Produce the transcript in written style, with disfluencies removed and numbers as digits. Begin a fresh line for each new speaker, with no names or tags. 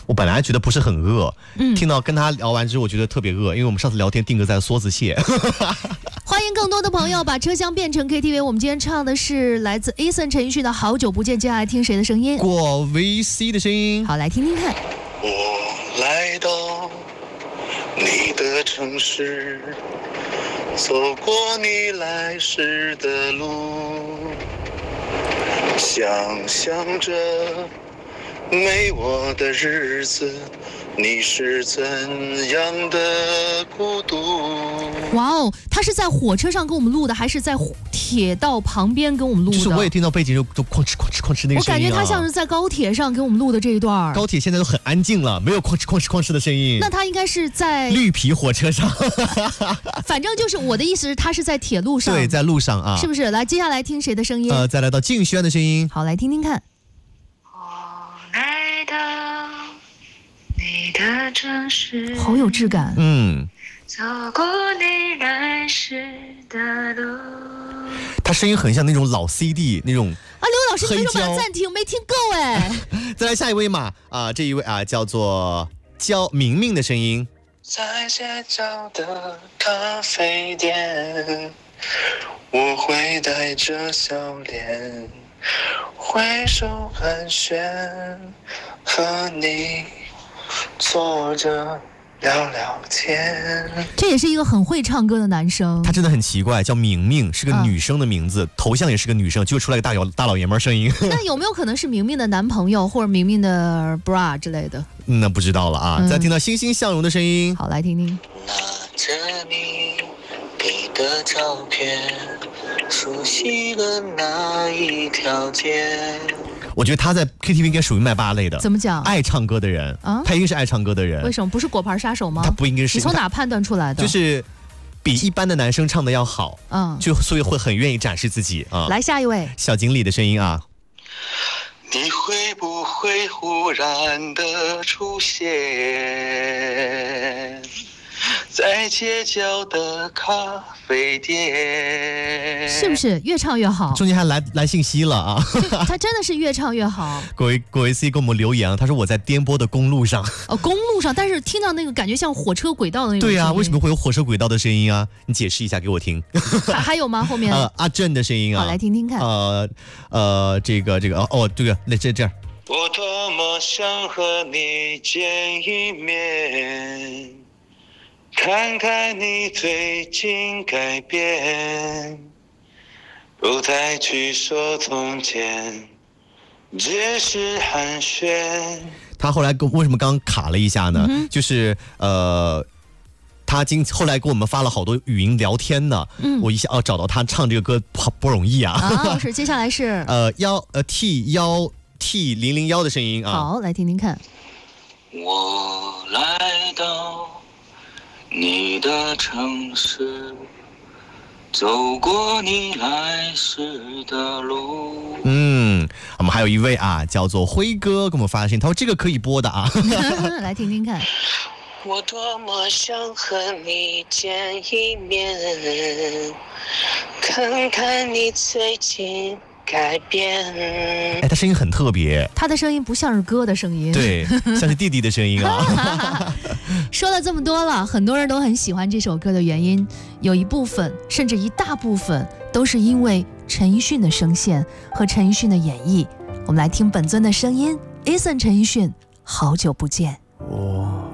我本来觉得不是很饿，听到跟他聊完之后，我觉得特别饿，因为我们上次聊天定格在梭子蟹。
欢迎更多的朋友把车厢变成 KTV。我们今天唱的是来自 Eason 陈奕迅的《好久不见》，接下来听谁的声音？
过 VC 的声音。
好，来听听看。
我来到你的城市，走过你来时的路，想象着没我的日子，你是怎样的孤独？
哇哦，他是在火车上跟我们录的，还是在铁道旁边跟我们录的？
就是我也听到背景就哐哧哐哧哐哧那个声音、啊、
我感觉他像是在高铁上给我们录的这一段。
高铁现在都很安静了，没有哐哧哐哧哐哧的声音。
那他应该是在
绿皮火车上。
反正就是我的意思是，他是在铁路上。
对，在路上啊，
是不是？来，接下来听谁的声音？
再来到静轩的声音。
好，来听听看。
我来到你的城市，
好有质感。
走过你来时的路。
他声音很像那种老 CD 那种。
啊，刘老师，你为什么把它暂停？没听够哎。
再来下一位嘛，这一位叫做明明的声音。
在街角的咖啡店，我会带着笑脸，挥手寒暄，和你坐着聊聊天。
这也是一个很会唱歌的男生。
他真的很奇怪，叫明明，是个女生的名字，头像也是个女生，就出来个大老爷们声音。
那有没有可能是明明的男朋友或者明明的 bra 之类的？
那不知道了啊。再听到欣欣向荣的声音。
好，来听听。
拿着你给的照片，熟悉了哪一条街？
我觉得他在 KTV 应该属于麦霸类的。
怎么讲？
爱唱歌的人啊，他应该是爱唱歌的人。
为什么不是果盘杀手吗？
他不应该是。
你从哪判断出来的？
就是比一般的男生唱的要好，所以会很愿意展示自己啊。
来下一位，
小经理的声音啊。
你会不会忽然的出现在街角的咖啡店？
是不是越唱越好？
中间还来信息了啊！
他真的是越唱越好。
果维 C 给我们留言，他说我在颠簸的公路上。
公路上，但是听到那个感觉像火车轨道的那种。
对啊，为什么会有火车轨道的声音啊？你解释一下给我听。
还有吗？后面
阿正的声音啊。
好，来听听看。
这个那这样。
我多么想和你见一面，看看你最近改变，不再去说从前，只是寒暄。
他后来为什么刚卡了一下呢？就是他后来给我们发了好多语音聊天呢。我一下找到他唱这个歌不容易啊。
是，接下来是
T001的声音啊。
好，来听听看。
我来到你的城市，走过你来时的路。
我们还有一位叫做辉哥给我们发信，他说这个可以播的啊。
来听听看。
我多么想和你见一面，看看你最近改变。
他声音很特别，
他的声音不像是歌的声音，
对，像是弟弟的声音啊。
说了这么多了，很多人都很喜欢这首歌的原因，有一部分甚至一大部分都是因为陈奕迅的声线和陈奕迅的演绎。我们来听本尊的声音 ，Eason 陈奕迅，好久不见。